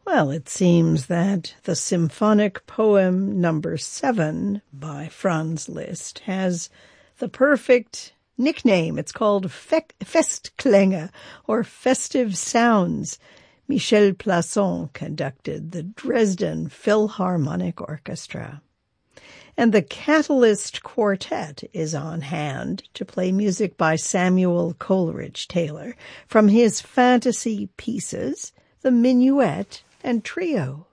Well, it seems that the symphonic poem number 7 by Franz Liszt has the perfect nickname. It's called Festklänge, or Festive Sounds. Michel Plasson conducted the Dresden Philharmonic Orchestra. And the Catalyst Quartet is on hand to play music by Samuel Coleridge Taylor from his fantasy pieces, The Minuet and Trio.